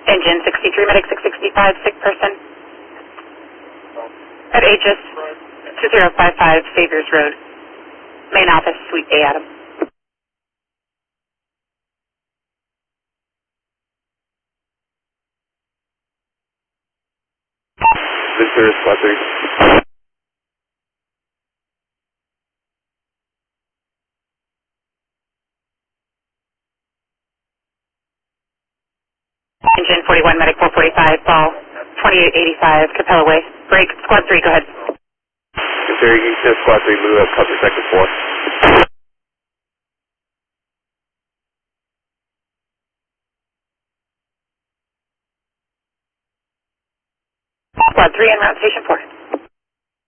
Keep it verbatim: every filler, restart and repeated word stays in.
Engine sixty-three, medic six sixty-five, sick person. At Aegis two zero five five, Saviors Road. Main office, Suite A, Adam. Victor, Squad three. Engine forty-one, medic four forty-five, ball twenty-eight eighty-five, Capella Way. Break, Squad three, go ahead. Victor, East Squad three, move up, cover sector four. Squad three en route, station four.